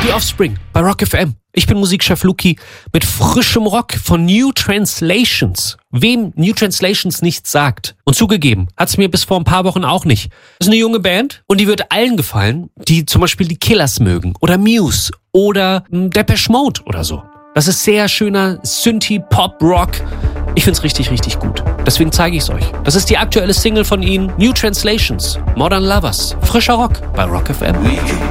Die Offspring bei Rock FM. Ich bin Musikchef Luki mit frischem Rock von New Translations. Wem New Translations nichts sagt. Und zugegeben, hat's mir bis vor ein paar Wochen auch nicht. Das ist eine junge Band und die wird allen gefallen, die zum Beispiel die Killers mögen oder Muse oder Depeche Mode oder so. Das ist sehr schöner Synthie-Pop-Rock. Ich find's richtig, richtig gut. Deswegen zeige ich's euch. Das ist die aktuelle Single von ihnen, New Translations, Modern Lovers. Frischer Rock bei Rock FM.